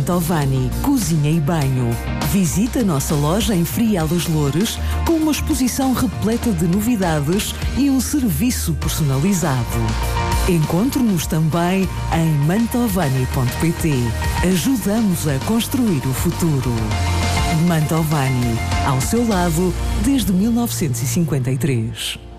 Mantovani, cozinha e banho. Visita a nossa loja em Frial dos Loures com uma exposição repleta de novidades e um serviço personalizado. Encontre-nos também em mantovani.pt. Ajudamos a construir o futuro. Mantovani, ao seu lado desde 1953.